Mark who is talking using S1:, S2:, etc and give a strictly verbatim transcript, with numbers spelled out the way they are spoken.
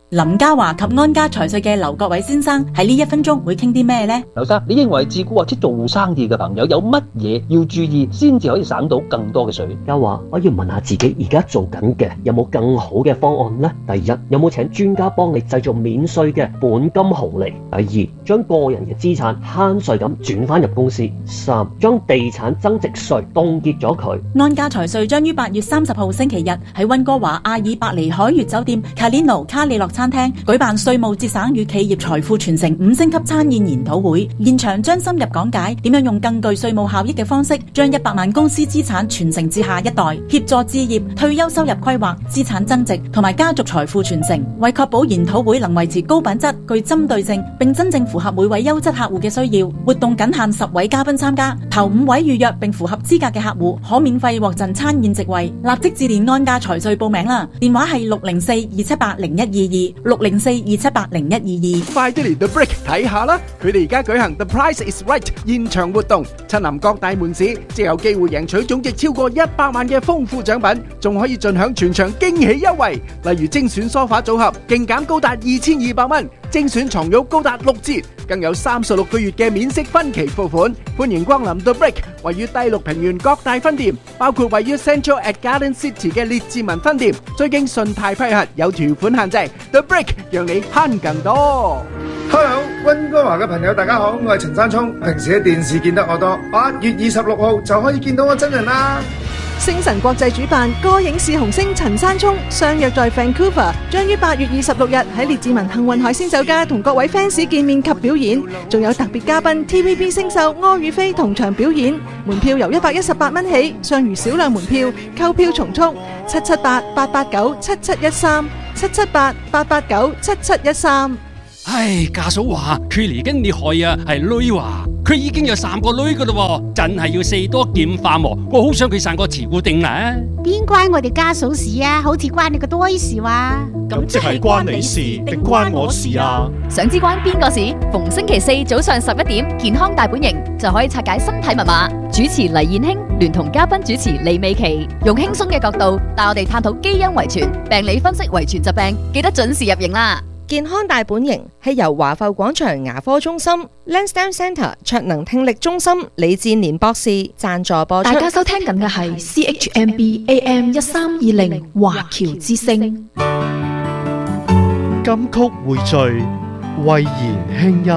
S1: 林嘉華及安家財稅嘅劉國偉先生喺呢一分鐘會傾啲咩呢？
S2: 劉生，你認為自僱或者做生意嘅朋友有乜嘢要注意，先至可以省到更多嘅稅？
S3: 嘉華，我要問下自己而家做緊嘅有冇更好嘅方案呢？第一，有冇請專家幫你製造免稅嘅本金紅利？第二，將個人嘅資產慳稅咁轉翻入公司。三，將地產增值稅凍結咗佢。
S1: 安家財稅將於八月三十號星期日喺溫哥華阿爾伯尼海悅酒店 Kalino 卡里諾餐廳舉辦稅務節省與企業財富傳承五星級餐宴研討會，現場將深入講解點樣用更具稅務效益嘅方式，將一百萬公司資產傳承至下一代，協助置業、退休收入規劃、資產增值同埋家族財富傳承。為確保研討會能維持高品質、具針對性，並真正符合每位優質客戶嘅需要，活動僅限十位嘉賓參加，頭五位預約並符合資格嘅客戶可免費獲贈餐宴席位。立即致電安家財稅報名啦，電話係六零四二七八零一二二六零四二七八零一二二。
S4: 快啲嚟 The Brick 睇下啦！佢哋而家舉行 The Price is Right 現場活動，親臨各大門市，即有機會贏取總值超過一百萬嘅豐富獎品，仲可以盡享全場驚喜優惠，例如精選梳化組合勁減高達二千二百蚊，精選床褥高達六折，更有三十六個月嘅免息分期付款。歡迎光臨 The Brick， 位於第六平原各大分店，包括位於 Central at Garden City 嘅列治文分店，最經信貸批核，有條款限制。The Brick 讓你慳更多。
S5: Hello， 溫哥華嘅朋友大家好，我係陳山聰，平時喺電視見得我多，八月二十六號就可以見到我真人啦。
S6: 星辰國際主辦歌影視紅星陳山聰相約在 Vancouver， 將於八月二十六日喺列治文幸運海鮮酒家同各位 fans 見面及表演，仲有特別嘉賓 T V B 星秀柯宇飛同場表演。門票由一百一十八蚊起，尚餘少量門票，購票從速，七七八八八九七七一三七七八八八九七七一三。
S7: 唉，家嫂話佢嚟緊你害啊，係女話佢已經有三個女噶啦，真係要四多劍化喎。我好想佢生個慈固定啊！
S8: 邊關我哋家嫂事啊？好似關你個多事話。
S9: 咁即係關你事定關我事啊？
S10: 想知關邊個事？逢星期四早上十一點，健康大本營就可以拆解身體密碼。主持黎燕卿聯同嘉賓主持李美琪，用輕鬆嘅角度帶我哋探討基因遺傳、病理分析遺傳疾病，記得準時入營啦！
S11: 健康大本營係由華埠廣場牙科中心、Lansdowne Centre 卓能聽力中心李志年博士贊助播出。
S12: 大家收聽緊嘅係 C H M B A M 一三二零華僑之聲。
S9: 金曲匯聚，慧言輕音。